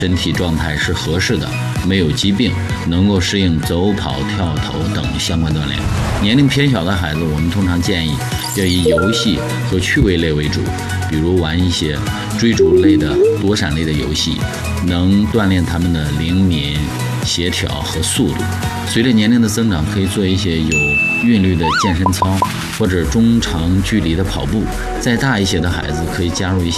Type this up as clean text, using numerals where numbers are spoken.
身体状态是合适的，没有疾病，能够适应走跑、跳投等相关锻炼。年龄偏小的孩子，我们通常建议要以游戏和趣味类为主，比如玩一些追逐类的、躲闪类的游戏，能锻炼他们的灵敏、协调和速度。随着年龄的增长，可以做一些有韵律的健身操或者中长距离的跑步。再大一些的孩子可以加入一些